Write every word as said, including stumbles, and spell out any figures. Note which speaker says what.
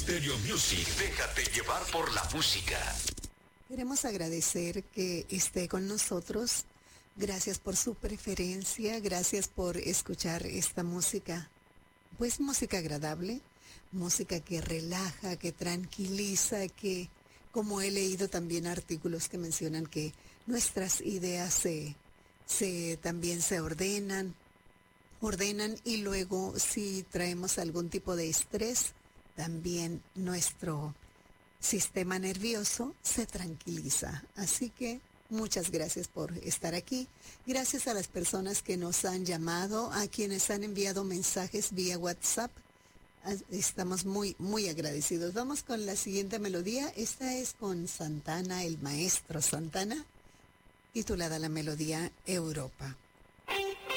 Speaker 1: Stereo Music, déjate llevar por la música.
Speaker 2: Queremos agradecer que esté con nosotros. Gracias por su preferencia, gracias por escuchar esta música. Pues música agradable, música que relaja, que tranquiliza, que, como he leído también artículos que mencionan que nuestras ideas se, se también se ordenan, ordenan y luego si traemos algún tipo de estrés, también nuestro sistema nervioso se tranquiliza. Así que muchas gracias por estar aquí. Gracias a las personas que nos han llamado, a quienes han enviado mensajes vía WhatsApp. Estamos muy, muy agradecidos. Vamos con la siguiente melodía. Esta es con Santana, el maestro Santana, titulada la melodía Europa.